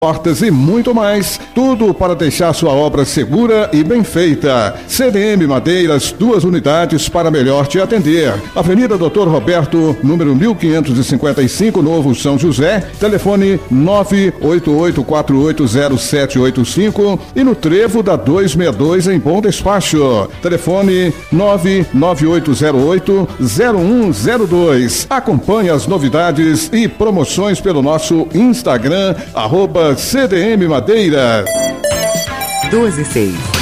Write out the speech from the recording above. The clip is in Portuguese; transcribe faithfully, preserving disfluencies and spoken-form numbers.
portas e muito mais, tudo para deixar sua obra segura e bem feita. C D M Madeiras, duas unidades para melhor te atender. Avenida Doutor Roberto, número mil quinhentos e cinquenta e cinco, Novo São José, telefone nove oito oito quatro oito zero sete oito cinco e no Trevo da duzentos e sessenta e dois em Bom Despacho, telefone nove nove oito zero oito zero um zero dois. Acompanhe as novidades e promoções pelo nosso Instagram, arroba C D M Madeiras. doze e seis.